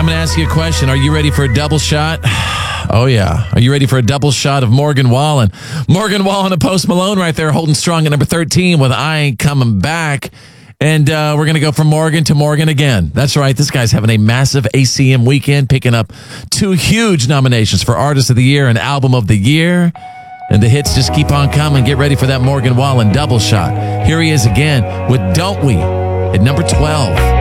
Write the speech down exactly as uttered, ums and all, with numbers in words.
I'm going to ask you a question. Are you ready for a double shot? Oh, yeah. Are you ready for a double shot of Morgan Wallen? Morgan Wallen and Post Malone right there holding strong at number thirteen with I Ain't Coming Back. And uh, we're going to go from Morgan to Morgan again. That's right. This guy's having a massive A C M weekend, picking up two huge nominations for Artist of the Year and Album of the Year. And the hits just keep on coming. Get ready for that Morgan Wallen double shot. Here he is again with Don't We at number twelve.